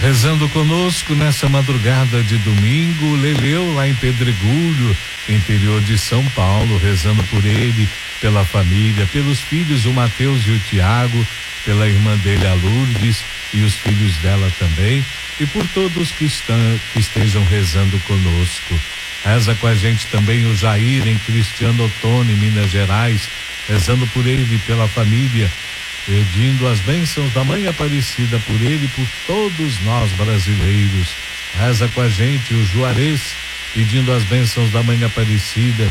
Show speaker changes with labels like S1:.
S1: Rezando conosco nessa madrugada de domingo, Leleu, lá em Pedregulho, interior de São Paulo, rezando por ele, pela família, pelos filhos, o Mateus e o Tiago, pela irmã dele, a Lourdes, e os filhos dela também, e por todos que estejam rezando conosco. Reza com a gente também o Jair, em Cristiano Ottoni, Minas Gerais, rezando por ele e pela família, pedindo as bênçãos da Mãe Aparecida por ele e por todos nós brasileiros. Reza com a gente o Juarez, pedindo as bênçãos da Mãe Aparecida